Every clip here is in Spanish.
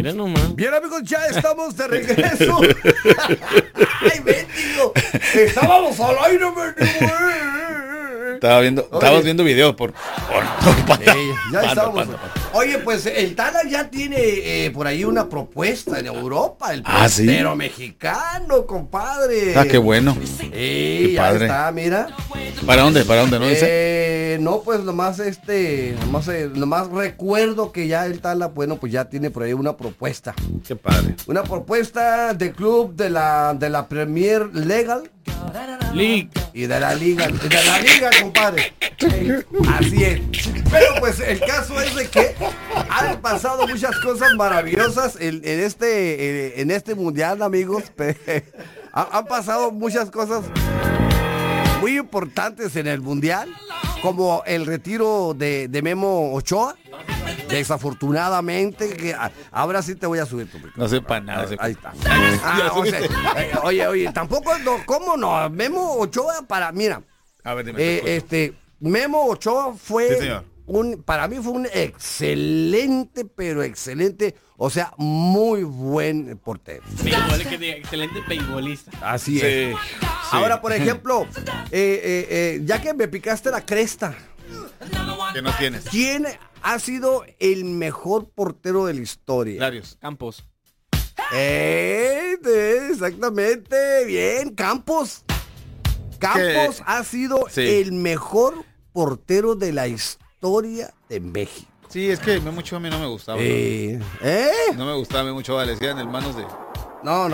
Miren nomás. Bien, amigos, ya estamos de regreso. ¡Ay, mendigo! Estábamos al aire, mendigo. Estábamos viendo videos por ya estamos. Oye, pues el Tala ya tiene por ahí una propuesta en Europa, el portero mexicano, compadre. Ah, qué bueno. Qué ya padre. Está, mira. ¿Para dónde? ¿No dice? No, pues nomás recuerdo que ya el Tala, bueno, pues ya tiene por ahí una propuesta. Qué padre. Una propuesta de club de la Premier Legal League. Y de la liga, compadre. Así es. Pero pues el caso es de que han pasado muchas cosas maravillosas en este mundial, amigos. Han pasado muchas cosas muy importantes en el mundial, como el retiro de Memo Ochoa. Desafortunadamente, que ahora sí te voy a subir tu No sé para nada. Ahí está. Oye, tampoco, no, ¿cómo no? Memo Ochoa mira. A ver, dime. Memo Ochoa fue sí, señor. Para mí fue un excelente, pero excelente, o sea, muy buen portero. Excelente beisbolista. Así es. Sí. Ahora, por ejemplo, ya que me picaste la cresta. Que no tienes. ¿Quién ha sido el mejor portero de la historia? Larios. Campos. Exactamente. Bien, Campos. Campos ha sido el mejor portero de la historia de México. Sí, es que Memo Ochoa a mí no me gustaba. No me gustaba Memo Ochoa, le decían hermanos de... No,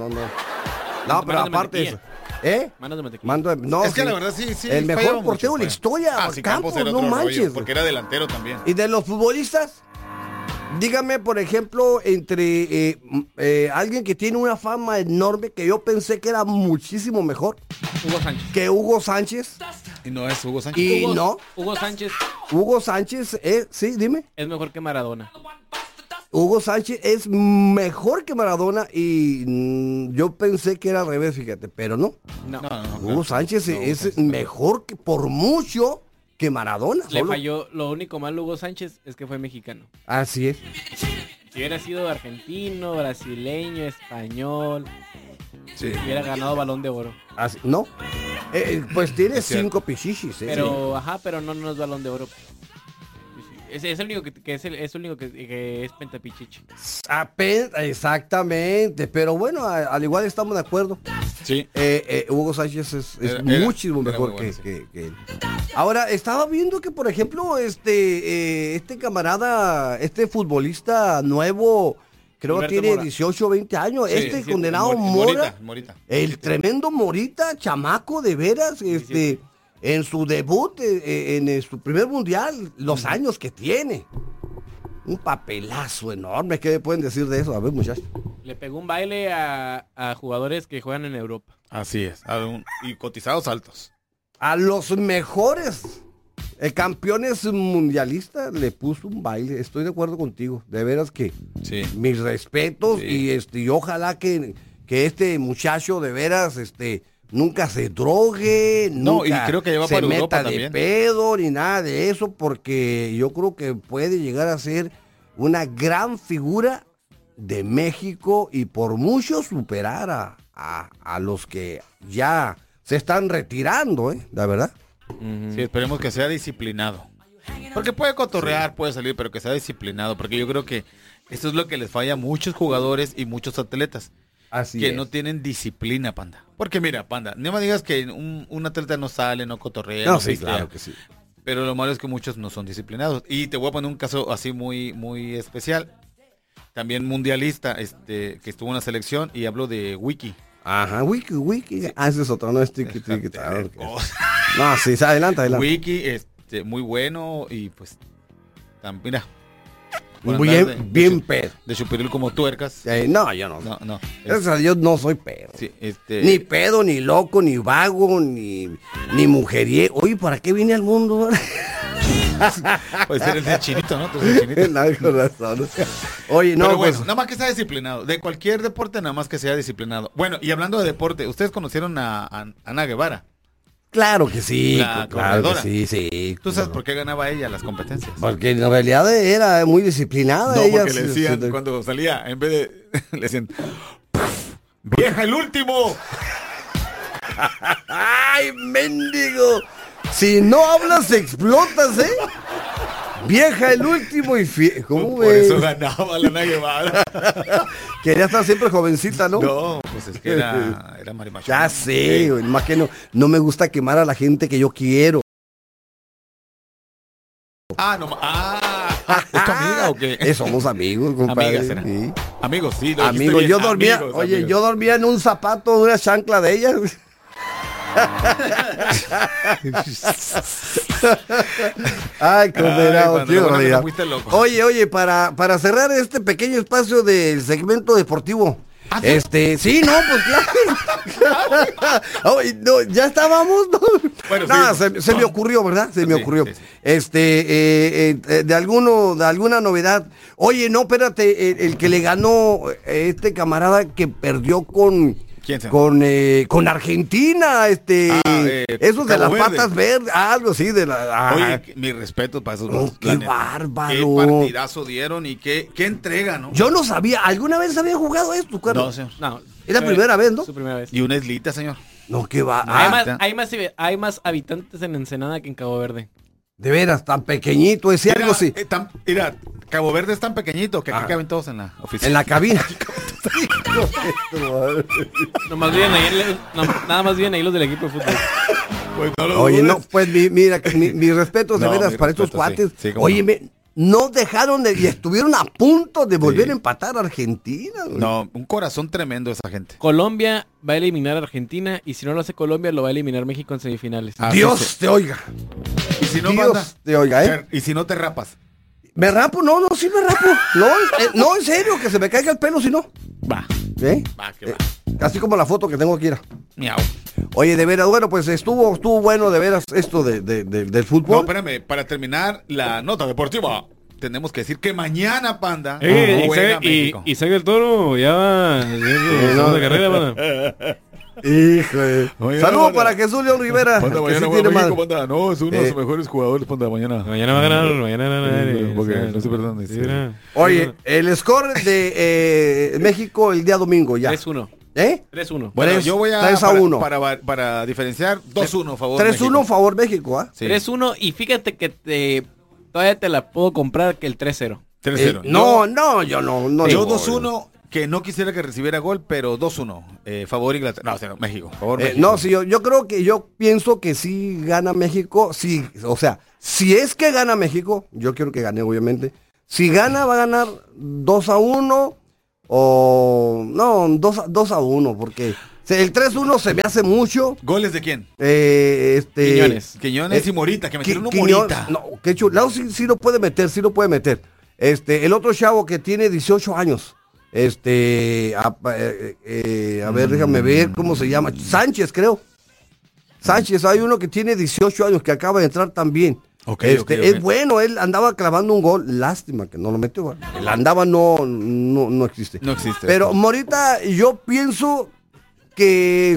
pero aparte de eso. Manos de mantequilla. No, es que la verdad sí. El mejor portero de la historia. Campos era no manches. Rollo, porque era delantero también. ¿Y de los futbolistas? Dígame, por ejemplo, entre alguien que tiene una fama enorme, que yo pensé que era muchísimo mejor. Hugo Sánchez. Y no es Hugo Sánchez. Hugo Sánchez, sí, dime. es mejor que Maradona. Hugo Sánchez es mejor que Maradona y yo pensé que era al revés, fíjate, pero no. Hugo Sánchez es mejor por mucho que Maradona. Le falló, lo único malo Hugo Sánchez es que fue mexicano. Así es. Si hubiera sido argentino, brasileño, español, hubiera ganado Balón de Oro. No, pues tiene 5 pichichis. Pero, pero no es Balón de Oro. Es el único que es pentapichichi. Exactamente, pero bueno, al igual estamos de acuerdo. Sí. Hugo Sánchez es muchísimo mejor que él. Ahora, estaba viendo que, por ejemplo, este camarada, este futbolista nuevo, creo que tiene 18 o 20 años, condenado Morita. El tremendo Morita, chamaco de veras, en su debut, en su primer mundial, los años que tiene. Un papelazo enorme. ¿Qué pueden decir de eso? A ver, muchachos. Le pegó un baile a jugadores que juegan en Europa. Así es. Y cotizados altos. A los mejores campeones mundialistas le puso un baile. Estoy de acuerdo contigo. De veras que mis respetos y ojalá que este muchacho de veras nunca se drogue, nunca y creo que lleva se para meta Europa de también. pedo ni nada de eso, porque yo creo que puede llegar a ser una gran figura de México y por mucho superar a los que ya se están retirando, la verdad. Sí, esperemos que sea disciplinado. Porque puede cotorrear, puede salir, pero que sea disciplinado, porque yo creo que esto es lo que les falla a muchos jugadores y muchos atletas. Que no tienen disciplina, Panda. Porque mira, Panda, no me digas que un atleta no sale, no cotorrea. No, sí, claro que sí. Pero lo malo es que muchos no son disciplinados. Y te voy a poner un caso así muy, muy especial. También mundialista, que estuvo en la selección, y hablo de Wiki. Ajá, Wiki. Sí. Ese es otro, no es tiki. No, sí, adelante. Wiki, muy bueno, y pues, mira. Bien pedo. De chupirul como tuercas. No, yo no. No. Gracias a Dios no soy pedo. Sí, Ni pedo, ni loco, ni vago, ni mujeriego. Oye, ¿para qué vine al mundo? Pues eres de chinito, ¿no? Tú eres chinito. No, con razón. Oye, no. Pero bueno, nada más que sea disciplinado. De cualquier deporte, nada más que sea disciplinado. Bueno, y hablando de deporte, ¿ustedes conocieron a Ana Guevara? Claro que sí, claro que sí. ¿Tú sabes por qué ganaba ella las competencias? Porque en realidad era muy disciplinada. No, ella, porque le decían, cuando salía, en vez de, le decían, ¡vieja, el último! ¡Ay, mendigo! Si no hablas, explotas, ¿eh? Vieja, el último y fiel. ¿Cómo Por eso ganaba la Ana Guevara. Quería estar siempre jovencita, ¿no? No, pues es que era marimacho. Ya sé, güey, más que no me gusta quemar a la gente que yo quiero. ¿Es tu amiga o qué? Somos amigos, compadre. Amigas, sí. Amigos, sí. Amigos, yo dormía, amigos. yo dormía en un zapato de una chancla de ella. Ay, condenado, tío. Oye, para cerrar este pequeño espacio del segmento deportivo. Sí, no, pues claro. No, ya estábamos, ¿no? Bueno, nada, sí, se me ocurrió, ¿verdad? Se me ocurrió. Sí. De alguna novedad. Oye, no, espérate, el que le ganó este camarada que perdió con Argentina, esos de las patas verdes, algo así de la. Oye, mi respeto para esos dos. Qué bárbaro. Qué partidazo dieron y qué entrega, ¿no? Yo no sabía, ¿alguna vez había jugado esto, Carlos? No, señor. No. Es la primera vez, ¿no? Su primera vez. Y una islita, señor. No, qué va. Hay más habitantes en Ensenada que en Cabo Verde. De veras, tan pequeñito, ese algo sí. Mira, Cabo Verde es tan pequeñito que aquí caben todos en la oficina. En la cabina. Nada más vienen ahí los del equipo de fútbol. Pues oye, no, pues mira, mi respeto de veras para estos cuates. Sí, oye, no dejaron y estuvieron a punto de volver a empatar a Argentina. Güey. No, un corazón tremendo esa gente. Colombia va a eliminar a Argentina y si no lo hace Colombia lo va a eliminar México en semifinales. Dios te oiga. Y si no, Dios te oiga, ¿eh? Y si no te rapas. ¿Me rapo? No, sí me rapo. No, en serio, que se me caiga el pelo si no. Va. Va, que va. Así como la foto que tengo aquí. Miau. Oye, de veras, bueno, pues estuvo bueno de veras esto del fútbol. No, espérame, para terminar la nota deportiva, tenemos que decir que mañana, Panda, juega México. Y Isaac el Toro ya va de carrera, Panda. Híjole. Saludos para Jesús León Rivera. Panda, mañana juega México, Panda. No, es uno de los mejores jugadores, Panda, mañana. Mañana va a ganar, Porque no se perdón. Oye, el score de México el día domingo ya. 3-1. 3-1. Bueno, yo voy a 3-1. Para diferenciar, 2-1 favor 3-1 México. Favor México, ¿ah? Sí. 3-1 y fíjate que todavía te la puedo comprar que el 3-0. 3-0. Yo no. Yo 2-1 que no quisiera que recibiera gol, pero 2-1. Favor Inglaterra. No, México. Favor México. No, sí, yo pienso que sí gana México. Sí, o sea, si es que gana México, yo quiero que gane, obviamente. Si gana, va a ganar 2-1. O no, 2-1, porque el 3-1 se me hace mucho. ¿Goles de quién? Quiñones y Morita, que metieron un Morita. No, que chulado, sí lo puede meter, el otro chavo que tiene 18 años. A ver, déjame ver cómo se llama. Sánchez, creo. Sánchez, hay uno que tiene 18 años que acaba de entrar también. Okay. Es bueno, él andaba clavando un gol, lástima que no lo metió. El andaba no existe. No existe. Pero Morita, yo pienso que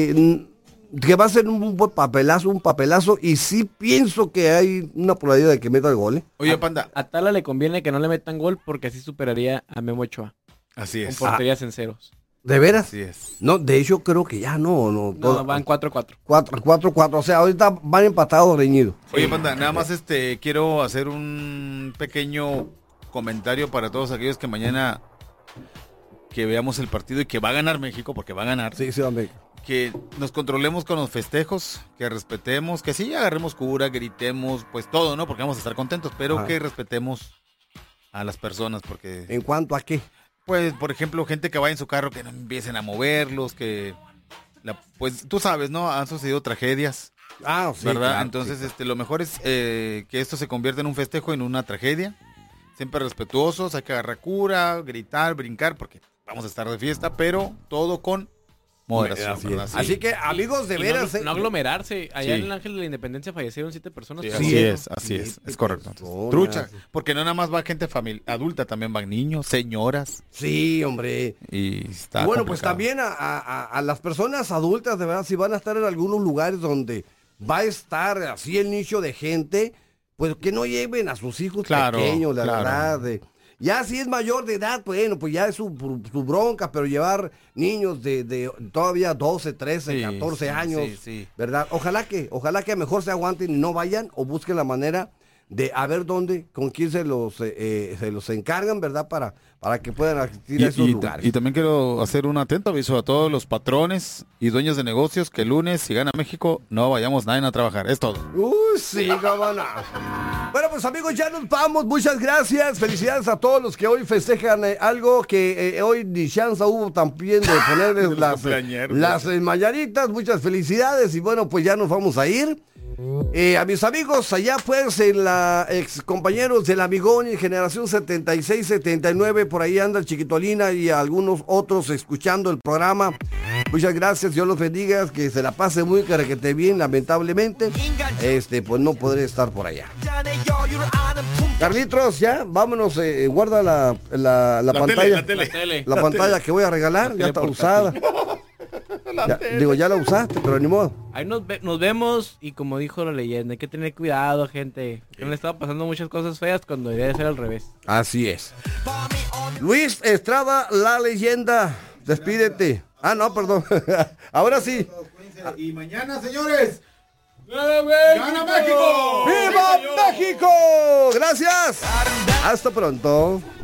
que va a ser un buen papelazo, y sí pienso que hay una probabilidad de que meta el gol. Oye, Panda, a Tala le conviene que no le metan gol porque así superaría a Memo Ochoa. Así es. Con porterías en ceros. ¿De veras? Así es. No, de hecho creo que ya no van 4-4. 4-4, o sea, ahorita van empatados reñidos. Oye, Panda, nada más quiero hacer un pequeño comentario para todos aquellos que mañana que veamos el partido y que va a ganar México, porque va a ganar. Sí, va a México. Que nos controlemos con los festejos, que respetemos, que sí agarremos cura, gritemos, pues todo, ¿no? Porque vamos a estar contentos, pero que respetemos a las personas, porque... ¿En cuanto a qué? Pues, por ejemplo, gente que va en su carro, que no empiecen a moverlos, pues tú sabes, ¿no? Han sucedido tragedias. Sí, ¿verdad? Claro, entonces, sí. Lo mejor es que esto se convierta en un festejo, en una tragedia. Siempre respetuosos, hay que agarrar cura, gritar, brincar, porque vamos a estar de fiesta, pero todo con moderación. Así que, amigos, de veras... No aglomerarse. Allá en el Ángel de la Independencia fallecieron 7 personas. Sí, así es correcto. Trucha, porque no nada más va gente adulta, también van niños, señoras. Sí, hombre. Y está bueno, complicado. pues también a las personas adultas, de verdad, si van a estar en algunos lugares donde va a estar así el nicho de gente, pues que no lleven a sus hijos pequeños, la verdad. Ya si es mayor de edad, bueno, pues ya es su bronca, pero llevar niños de todavía 12, 13, 14 años, ¿verdad? Ojalá que mejor se aguanten y no vayan o busquen la manera de a ver dónde, con quién se los encargan, ¿verdad? Para que puedan asistir a esos lugares. Y también quiero hacer un atento aviso a todos los patrones y dueños de negocios que el lunes, si gana México, no vayamos nadie a trabajar. Es todo. Sí, cómo no. Bueno, pues amigos, ya nos vamos. Muchas gracias. Felicidades a todos los que hoy festejan algo que hoy ni chance hubo también de ponerles las mañanitas. Muchas felicidades y bueno, pues ya nos vamos a ir. A mis amigos allá pues en la ex compañeros del Amigón y Generación 76-79, por ahí anda el Chiquitolina y algunos otros escuchando el programa. Muchas gracias, Dios los bendiga, que se la pase muy caraquete bien, lamentablemente pues no podré estar por allá. Carlitos, ya, vámonos, guarda la pantalla. La pantalla que voy a regalar, ya está usada. Ya la usaste, pero ni modo. Ahí nos vemos y como dijo la leyenda, hay que tener cuidado, gente. Que le estaba pasando muchas cosas feas cuando debería ser al revés. Así es. Luis Estrada, la leyenda, despídete. No, perdón. Ahora sí. Y mañana, señores, ¡Gana México! ¡Viva México! Gracias. Hasta pronto.